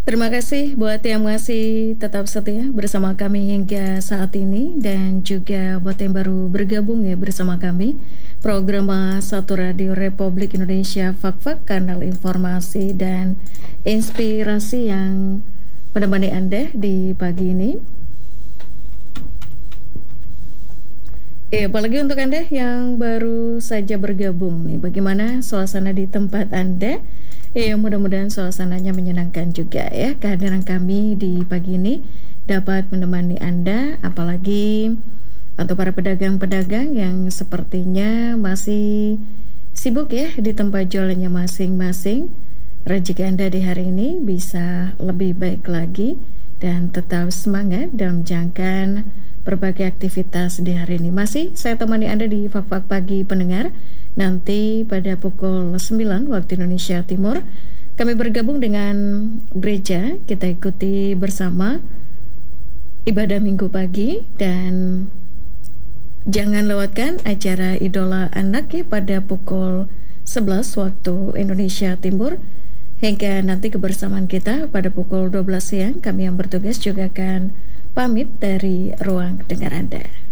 Terima kasih buat yang masih tetap setia bersama kami hingga saat ini dan juga buat yang baru bergabung ya bersama kami. Program Satu Radio Republik Indonesia Fak-Fak, kanal informasi dan inspirasi yang menemani Anda di pagi ini. Apalagi untuk Anda yang baru saja bergabung nih, bagaimana suasana di tempat Anda? Mudah-mudahan suasananya menyenangkan juga ya. Kehadiran kami di pagi ini dapat menemani Anda, apalagi untuk para pedagang-pedagang yang sepertinya masih sibuk ya di tempat jualannya masing-masing. Rezeki Anda di hari ini bisa lebih baik lagi dan tetap semangat dalam menjalankan berbagai aktivitas di hari ini. Masih saya temani Anda di Fak-Fak Pagi pendengar. Nanti pada pukul 9 waktu Indonesia Timur kami bergabung dengan gereja. Kita ikuti bersama ibadah minggu pagi dan jangan lewatkan acara Idola Anak ya pada pukul 11 waktu Indonesia Timur. Hingga nanti kebersamaan kita pada pukul 12 siang, kami yang bertugas juga akan pamit dari ruang dengar Anda.